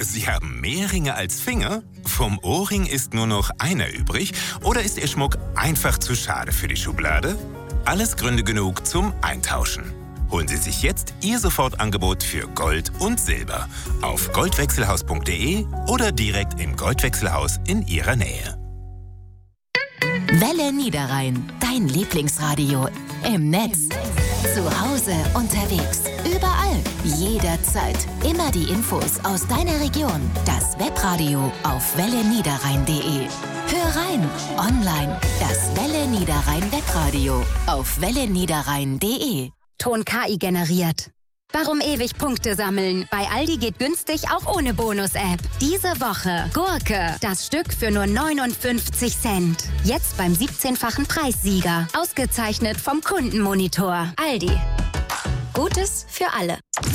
Sie haben mehr Ringe als Finger? Vom Ohrring ist nur noch einer übrig? Oder ist Ihr Schmuck einfach zu schade für die Schublade? Alles Gründe genug zum Eintauschen. Holen Sie sich jetzt Ihr Sofortangebot für Gold und Silber auf goldwechselhaus.de oder direkt im Goldwechselhaus in Ihrer Nähe. Welle Niederrhein, dein Lieblingsradio. Im Netz, zu Hause, unterwegs, überall, jederzeit. Immer die Infos aus deiner Region. Das Webradio auf welleniederrhein.de. Hör rein, online. Das Welle Niederrhein Webradio auf welleniederrhein.de. Ton KI generiert. Warum ewig Punkte sammeln? Bei Aldi geht günstig auch ohne Bonus-App. Diese Woche Gurke, das Stück für nur 59 Cent. Jetzt beim 17-fachen Preissieger. Ausgezeichnet vom Kundenmonitor. Aldi. Gutes für alle.